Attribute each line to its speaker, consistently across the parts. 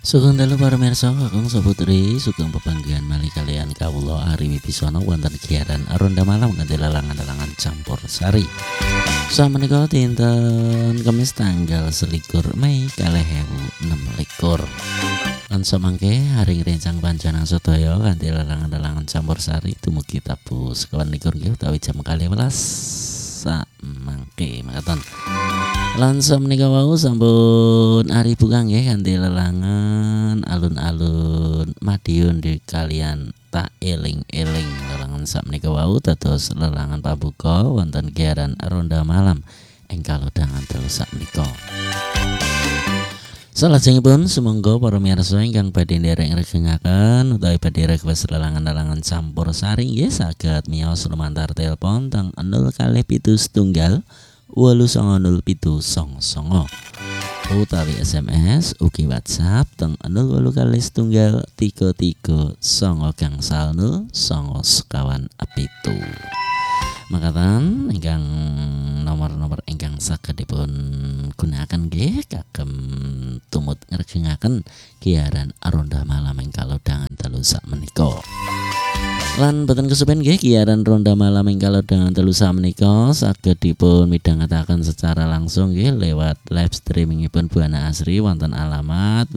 Speaker 1: Sugeng dalu para mirsa kakung saputri sugeng pepanggihan malih kalian kawula Ari Wibisono wonten giaran Ronda Malam kanthi lelangan-lelangan campur sari. Sameneika dinten Kamis tanggal 21 Mei 2026. Lan samangke haring rencang panjenengan sedaya kanthi lelangan-lelangan campur sari dumugi tabuh sekawan likur nggih utawi jam 12 samangke makaten. Lan menika wau sampun ari buka nggih kanthi lelangan alun-alun Madiun di kalian tak eling-eling lelangan menika wau dados lelangan pabuka wonten giaran Ronda Malam ing kalodhangan telu menika. Salajengipun sumangga para miyarsa ingkang badhe nderek ngregengaken utawi badhe request lelangan-lelangan campur sari nggih saged miyos lumantar telepon teng 027 890 utawi SMS ugi WhatsApp teng 081 33 9 Makaten ingkang nomor-nomor ingkang saged dipun gunakaken nggih kagem tumut ngregengaken giaran Ronda Malam ing kalodhangan telu menika. Lan boten kesupen nggih giaran Ronda Malam ing kalodhangan telu menika saged dipun midhangetaken secara langsung nggih lewat live streamingipun Buana Asri wonten alamat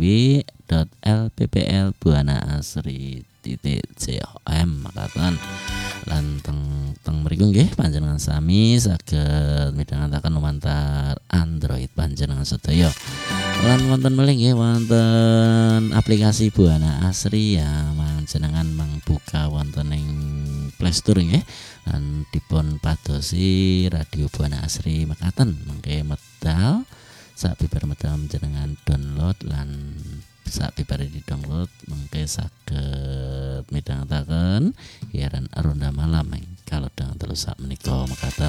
Speaker 1: www.lpplbuanaasri.com makaten. Lan teng mriku nggih panjenengan sami saged midhangetaken lumantar Android panjenengan sedaya. Lan wonten malih nggih wonten aplikasi Buana Asri ya panjenengan mangbuka wonten ing Play Store nggih lan dipun padosi radio Buana Asri mekaten mengke medal sabibar medal panjenengan download lan sabibar di-download mengke saged midhangetaken giaran Ronda Malam ing kalodhangan telu menika mekaten.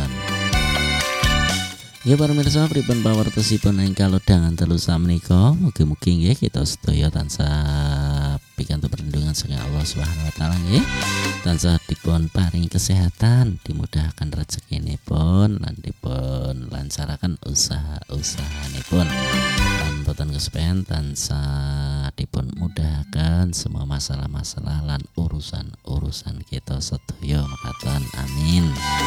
Speaker 1: Ya para mirsa pripun pawartosipun ing kalodhangan telu menika mugi-mugi nggih kita sedaya tansah pikantuk perlindungan saking Allah Subhanahu wa taala nggih. Tansah dipun paring kesehatan, dimudahkan rezekinipun lan dipun lancaraken usaha-usahanipun. Lan boten kesupen tansah dipun mudahkan semua masalah-masalah lan urusan-urusan kita sedaya makaten amin.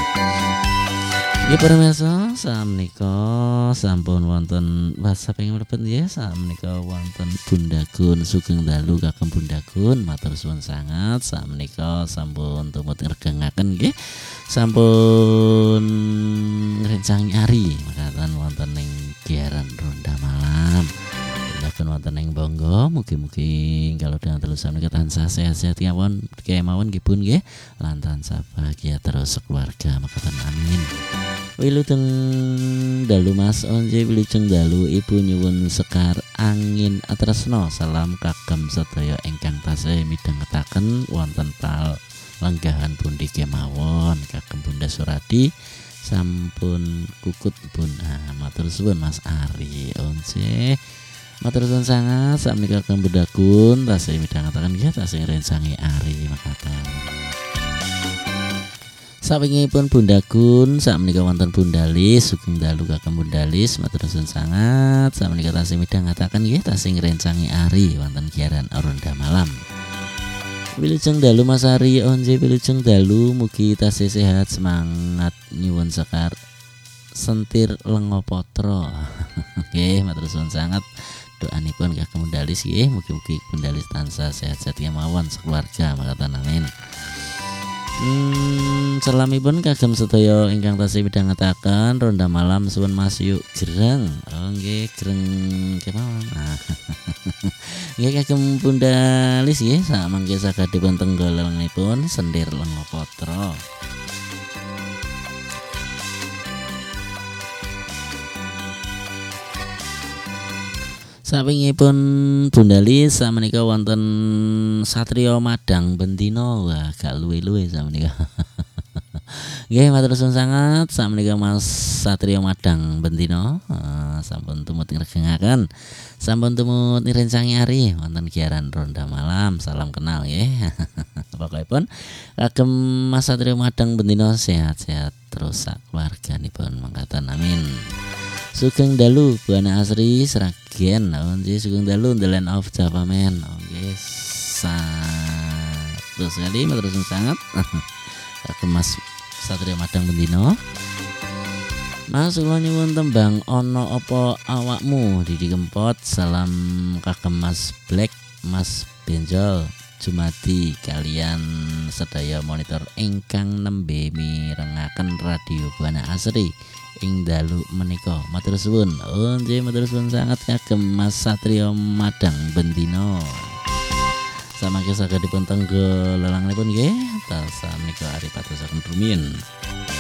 Speaker 1: Ya para mirsa samenika sampun wonten WhatsApp ing mlebet nggih samenika wonten Bunda Gun sugeng dalu kagem Bunda Gun matur suwun sangat samenika sampun tumut ngregengaken nggih sampun ngrencangi ari makaten wonten ing giaran Ronda Malam. Bunda Gun wonten ing Bangga mugi-mugi kalodhangan telu menika tansah sehat-sehat kemawon nggih Bun nggih lan tansah bahagia terus keluarga makaten amin. Wilujeng dalu Mas Onje, wilujeng dalu Ibu nyuwun sekar angin tresna salam kagem sedaya ingkang tasih midhangetaken wonten lenggahan pundi kemawon kagem Bunda Suradi sampun kukut Bun. Matur suwun Mas Ari Onje. Matur suwun sangat sakmenika kagem Bunda Gun tasih midhangetaken nggih tasih rencangi ari makaten. Sawingipun Bunda Gun sakmenika wonten Bunda Lis sugeng dalu kagem Bunda Lis matur suwun sangat sakmenika tasih midhangetaken nggih tasih ngrencangi ari wonten giaran Ronda Malam. Wilujeng dalu Mas Ari Onje wilujeng dalu mugi tasih sehat semangat nyuwun sekar sentir lenga patra. Nggih matur suwun sangat doanipun kagem Bunda Lis nggih mugi-mugi Bunda Lis tansah sehat-sehat kemawon sekeluarga makaten amin. Salamipun kagem sedaya ingkang tasih midhangetaken Ronda Malam suwun Mas Yuk Greng. Oh nggih Greng kemawon. Nggih kagem Bunda Lis nggih samangke saged dipun tenggelenipun sendir lenga patra. Sawingipun Bunda Lis samenika wonten Satrio Madang Bendino wah gak luwe-luwe samenika. Nggih matur suwun sangat samenika Mas Satrio Madang Bendino sampun tumut ngregengaken sampun tumut ngrencangi ari wonten giaran Ronda Malam salam kenal nggih. Pokokipun kagem Mas Satrio Madang Bendino sehat-sehat terus sak keluarganipun mangkaten amin. Sugeng dalu Buana Asri Sragen. Nggih sugeng dalu The Land of Java Man. Nggih satu sekali matur nuwun sangat. Kagem Mas Satrio Madang Bendino. Mas kula nyuwun tembang ana apa awakmu Didi Kempot. Salam kagem Mas Black, Mas Benjol, Jumadi kalian sedaya monitor ingkang nembe mirengaken radio Buana Asri ing dalu menika. Matur suwun. Nggih matur suwun sangat kagem Mas Satrio Madang Bendino. Samangke saged dipun tenggo lelangipun nggih. Tasa menika ari patosaken rumiyin.